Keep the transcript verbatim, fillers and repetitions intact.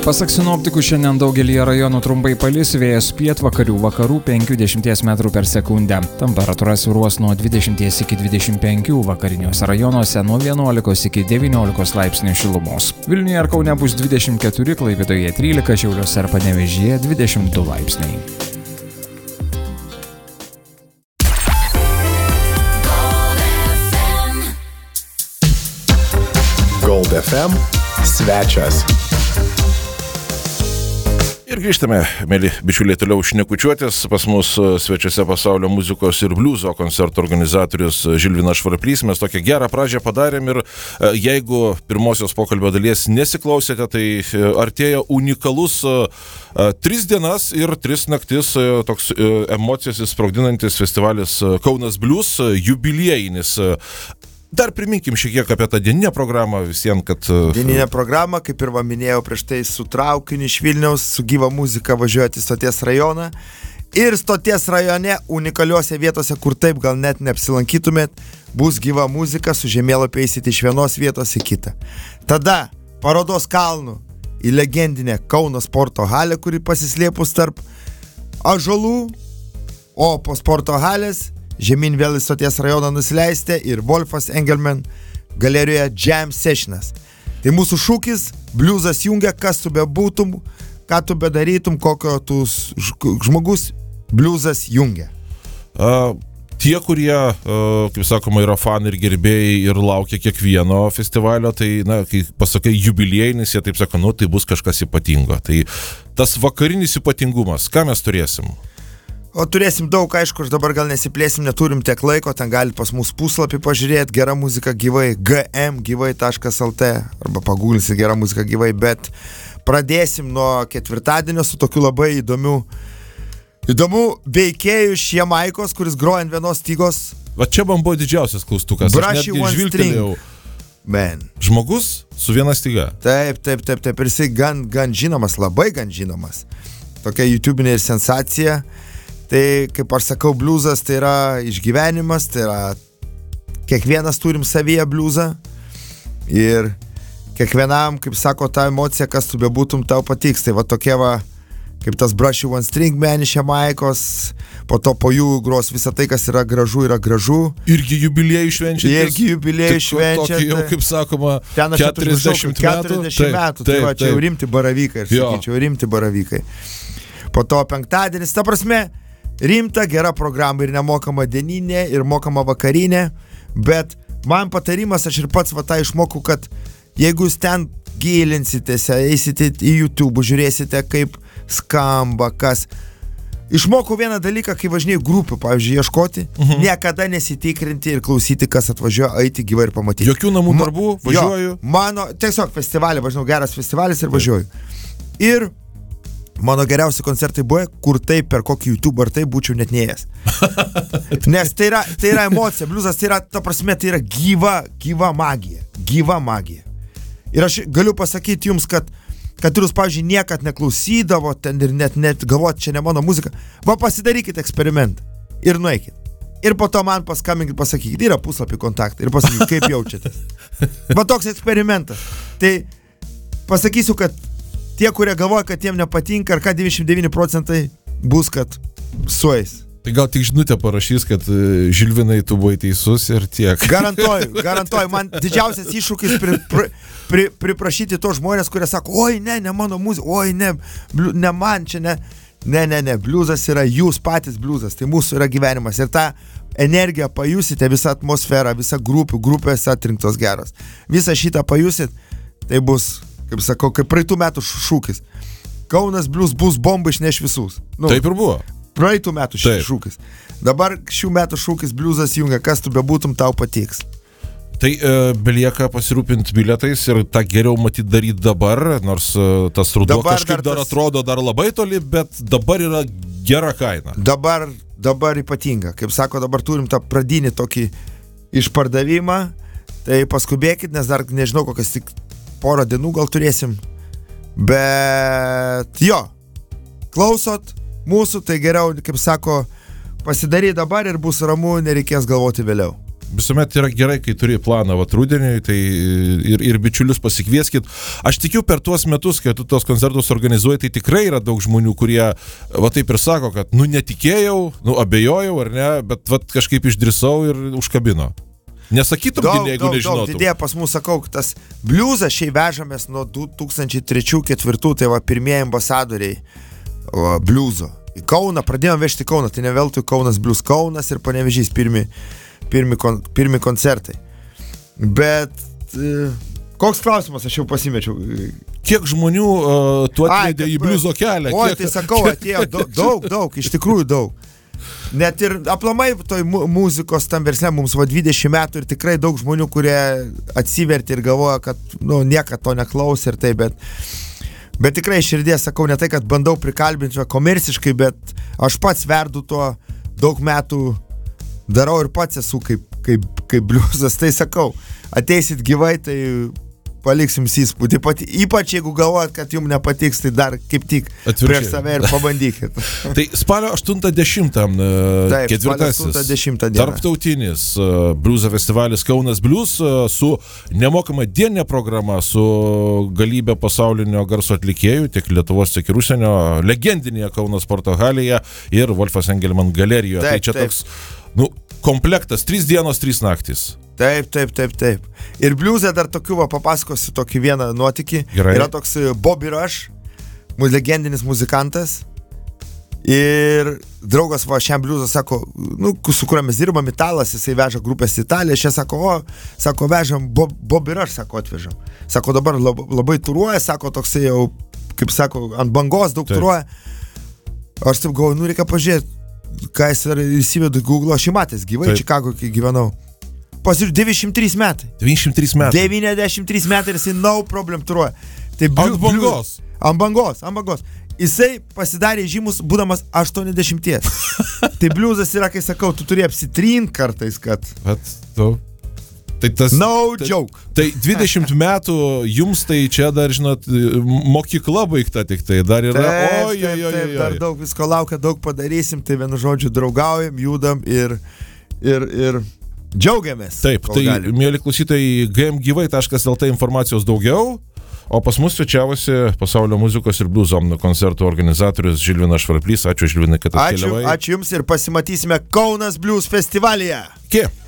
Pasak sinoptikų, šiandien daugelį rajonų trumpai palis, vėjas pietvakarių vakarų penki dešimties metrų per sekundę. Temperatūra svyruos nuo dvidešimties iki dvidešimt penkių, vakariniuose rajonuose nuo vienuolikos iki devyniolikos laipsnių šilumos. Vilniuje ir Kaune bus dvidešimt keturi, Klaipėdoje trylika, Šiauliuose ir Panevėžyje dvidešimt du laipsniai. Gold F M svečias. Ir grįžtame, mėly bičiuliai, toliau šnekučiuotis. Pas mus svečiuose pasaulio muzikos ir bliuzo koncerto organizatorius Žilvinas Švarplys. Mes tokią gerą pradžią padarėm ir jeigu pirmosios pokalbio dalies nesiklausėte, tai artėja unikalus tris dienas ir tris naktis toks emocijas įsprogdinantis festivalis Kaunas Blues, jubiliejinis. Dar priminkim šiek tiek apie tą dieninę programą visiems, kad... Dieninę programą, kaip ir va minėjau prieš tai, su traukiniu iš Vilniaus, su gyva muzika važiuojate į Stoties rajoną. Ir Stoties rajone unikaliuose vietose, kur taip gal net neapsilankytumėt, bus gyva muzika, su žemėlapiu eisite iš vienos vietos į kitą. Tada parodos kalnų į legendinę Kauno sporto halę, kuri pasislėpus tarp ąžuolų, o po sporto halės žemyn vėl į Stoties rajoną nusileistė ir Wolfas Engelman galerijoje Jam Sessionas. Tai mūsų šūkis, bliuzas jungia, kas tu bebūtum, ką tu bedarytum, kokio tu žmogus, bliuzas jungia. A, tie, kurie, a, kaip sakoma, yra fanai ir gerbėjai ir laukia kiekvieno festivalio, tai, na, kai pasakai jubiliejinis, jie taip sako, nu, tai bus kažkas ypatingo. Tai tas vakarinis ypatingumas, ką mes turėsim? O turėsim daug, aišku, aš dabar gal nesiplėsim, neturim tiek laiko, ten galit pas mūsų puslapį pažiūrėti, gera muzika gyvai, g m gyvai taškas l t, arba pagūlinsi gera muzika gyvai, bet pradėsim nuo ketvirtadienio su tokiu labai įdomiu, įdomu veikėjų iš Jamaikos, kuris groja ant vienos stygos. Va čia man buvo didžiausias klaustukas, aš netgi žvilgtelėjau. Man. Žmogus su viena styga. Taip, taip, taip, taip, ir jisai gan, gan žinomas, labai gan žinomas. Tokia YouTubinė ir sensacija. Tai, kaip aš sakau, bliuzas tai yra išgyvenimas, tai yra kiekvienas turim savyje bliuzą ir kiekvienam, kaip sako, ta emocija, kas tu bebūtum, tau patiks. Tai va tokie va, kaip tas Brushy One String Man iš Jamaikos, po to po jų gros visą tai, kas yra gražu, yra gražu. Irgi jubiliejų švenčiantis. Irgi jubiliejų švenčiantis. Tokį jau, kaip sakoma, keturiasdešimt metų. metų. Tai va, čia jau rimti baravykai, ir sakyčiau, rimti baravykai. Po to penktadienis, ta prasme, rimta, gera programa ir nemokama dieninė, ir mokama vakarinė, bet man patarimas, aš ir pats va tą išmokau, kad jeigu jūs ten gilinsitės, eisite į YouTube, žiūrėsite, kaip skamba, kas. Išmokau vieną dalyką, kai važinėjau grupių, pavyzdžiui, ieškoti, mhm. niekada nesitikrinti ir klausyti, kas atvažiuoja, eiti gyvai ir pamatyti. Jokių namų darbų, važiuoju. Jo, mano, tiesiog festivalį, važinau, geras festivalis ir važiuoju. Ir mano geriausi koncertai buvo, kur taip per kokį YouTube ar taip būčiau net neėjęs. Nes tai yra, tai yra emocija, bliuzas tai yra, ta prasme, tai yra gyva, gyva magija. Gyva magija. Ir aš galiu pasakyti jums, kad, kad jūs, pavyzdžiui, niekad neklausydavo ten ir net, net galvot, čia ne mano muzika. Va, pasidarykit eksperimentą ir nueikit. Ir po to man paskambinkit, pasakykit, yra puslapį kontaktai ir pasakykit, kaip jaučiatės. Va, toks eksperimentas. Tai pasakysiu, kad tie, kurie galvoja, kad jiem nepatinka, ar ką devyniasdešimt devyni procentai bus, kad sueis. Tai gal tik žinutę parašys, kad Žilvinai, tu buvai teisus ir tiek. Garantuoju, garantuoju. Man didžiausias iššūkis pri, pri, pri, priprašyti to žmonės, kurie sako, oi ne, ne mano muzika, oi ne, bliu, ne man čia, ne. Ne, ne, ne, bliuzas yra jūs patys bliuzas, tai mūsų yra gyvenimas. Ir tą energiją pajusite, visą atmosferą, visą grupių, grupės atrinktos geros. Visą šitą pajusit, tai bus... Kaip sakau, kaip praeitų metų šūkis. Kaunas Blues bus bomba išneš visus. Nu, taip ir buvo. Praeitų metų šis šūkis. Dabar šių metų šūkis bliuzas jungia, kas tu bebūtum, tau patiks. Tai e, belieka pasirūpinti bilietais ir tą geriau matyti daryti dabar, nors e, tas ruduo dabar kažkaip dar, dar tas... atrodo dar labai toli, bet dabar yra gera kaina. Dabar, dabar ypatinga. Kaip sako, dabar turim tą pradinį tokį išpardavimą, tai paskubėkit, nes dar nežinau, kokias tik porą dienų gal turėsim, bet jo, klausot mūsų, tai geriau, kaip sako, pasidaryt dabar ir bus ramu, nereikės galvoti vėliau. Visuomet yra gerai, kai turi planą vat rudenį, tai ir, ir bičiulius pasikvieskit. Aš tikiu per tuos metus, kai tu tos koncertus organizuoji, tai tikrai yra daug žmonių, kurie va taip ir sako, kad nu netikėjau, nu abejojau ar ne, bet va kažkaip išdrįsau ir užkabino. Nesakytum, daug, jeigu daug, nežinotum. Daug didėja pas mus, sakau, tas bliuzas šiai vežamės nuo du tūkstančiai trečių ketvirtų, tai va pirmieji ambasadoriai o, bliuzo. Į Kauną, pradėjom vežti Kauną, tai ne veltui Kaunas Bliuz, Kaunas ir Panevėžys pirmi Pirmi, kon, pirmi koncertai. Bet e, koks klausimas, aš jau pasimečiau. Kiek žmonių uh, tu atvedė į bliuzo kelią? O, kiek, tai sakau, atėjo daug, daug, daug, iš tikrųjų daug. Net ir aplamai toj mu- muzikos tam versle mums va dvidešimt metų ir tikrai daug žmonių, kurie atsivertė ir galvoja, kad nu, niekad to neklausė ir tai, bet, bet tikrai širdies sakau, ne tai, kad bandau prikalbinti komerciškai, bet aš pats verdu tuo daug metų. Darau ir pats esu kaip, kaip, kaip bliuzas, tai sakau, ateisit gyvai, tai paliksim įspūdį. Ypač jeigu galvojat, kad jums nepatiks, tai dar kaip tik prieš save ir pabandykit. Tai spalio aštuntą dešimtą ketvirtasis tarptautinis uh, bliuzo festivalis Kaunas Bliuz uh, su nemokama dieninė programa, su galybė pasaulinio garso atlikėjų, tiek Lietuvos, tiek ir užsienio, legendinėje Kauno sporto halėje ir Wolfas Engelman galerijoje. Taip, tai čia taip. toks nu, komplektas, trys dienos, trys naktys. Taip, taip, taip, taip. Ir bliuzą dar tokių, va, papasakosiu tokį vieną nuotykį. Gerai. Yra toks Bobby Rush, legendinis muzikantas. Ir draugas va šiam bliuzą sako, nu, su kuriuo mes dirbam, Italas, jisai veža grupės Italiją, šia sako, o, sako, vežam Bob, Bobby Rush, sako, atvežam. Sako, dabar lab, labai turuoja, sako, toksai jau, kaip sako, ant bangos daug taip. Turuoja. Aš taip galvoju, nu, reikia pažiūrėti, ką jis įsivedu į Google, aš jį matęs gyvai, Čikago, kai gyvenau. Pasižiūrėjau, devyniasdešimt trys metai. devyniasdešimt trys metai. devyniasdešimt trys metai ir jisai no problem turuoja. Tai bliu, ant bangos. Bliu, ant bangos, ant bangos. Jisai pasidarė žymus, būdamas aštuoniasdešimties. Tai bliuzas yra, kai sakau, tu turi apsitrint kartais, kad... Bet tu... Tai tas, no tai, joke. Tai dvidešimt metų jums tai čia dar, žinot, mokykla baigta tik tai, dar yra, taip, oj, oj, oj, oj. Dar daug visko laukia, daug padarysim, tai vienu žodžiu draugaujam, judam ir, ir, ir džiaugiamės. Taip, tai, galim. Mėly klausytojai, gmgyvai taškas lt informacijos daugiau, o pas mus svečiavosi pasaulio muzikos ir bliuzo koncertų organizatorius Žilvinas Švarplys. Ačiū, Žilvinai, kad atkeliavai. Ačiū, ačiū jums ir pasimatysime Kaunas Bliuz festivalyje. Kie?